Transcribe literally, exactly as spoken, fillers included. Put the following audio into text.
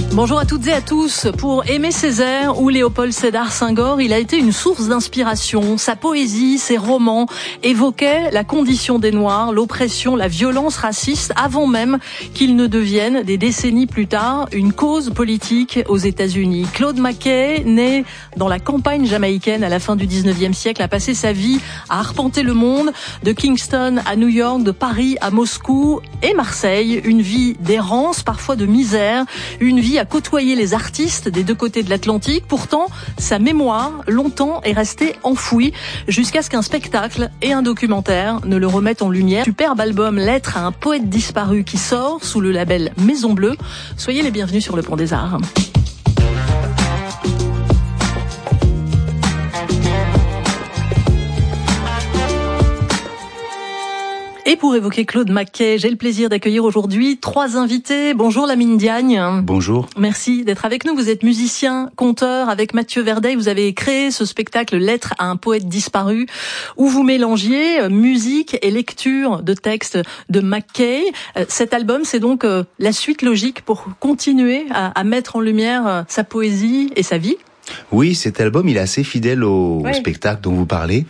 Bonjour à toutes et à tous. Pour Aimé Césaire ou Léopold Sédar Senghor, il a été une source d'inspiration. Sa poésie, ses romans évoquaient la condition des Noirs, l'oppression, la violence raciste, avant même qu'ils ne deviennent, des décennies plus tard, une cause politique aux États-Unis. Claude McKay, né dans la campagne jamaïcaine à la fin du dix-neuvième siècle, a passé sa vie à arpenter le monde, de Kingston à New York, de Paris à Moscou et Marseille. Une vie d'errance, parfois de misère, une vie à côtoyer les artistes des deux côtés de l'Atlantique. Pourtant, sa mémoire, longtemps, est restée enfouie jusqu'à ce qu'un spectacle et un documentaire ne le remettent en lumière. Superbe album Lettre à un poète disparu qui sort sous le label Maison Bleue. Soyez les bienvenus sur le Pont des Arts. Et pour évoquer Claude McKay, j'ai le plaisir d'accueillir aujourd'hui trois invités. Bonjour Lamine Diagne. Bonjour. Merci d'être avec nous. Vous êtes musicien, conteur. Avec Mathieu Verdeil, vous avez créé ce spectacle Lettre à un poète disparu, où vous mélangiez musique et lecture de textes de McKay. Cet album, c'est donc la suite logique pour continuer à, à mettre en lumière sa poésie et sa vie. Oui, cet album, il est assez fidèle au, oui. au spectacle dont vous parlez.